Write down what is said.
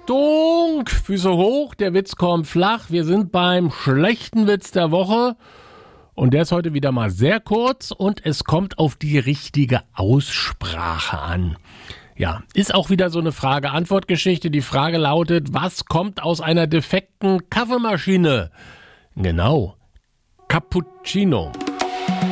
Achtung, Füße hoch, der Witz kommt flach. Wir sind beim schlechten Witz der Woche und der ist heute wieder mal sehr kurz und es kommt auf die richtige Aussprache an. Ja, ist auch wieder so eine Frage-Antwort-Geschichte. Die Frage lautet, was kommt aus einer defekten Kaffeemaschine? Genau, Cappuccino.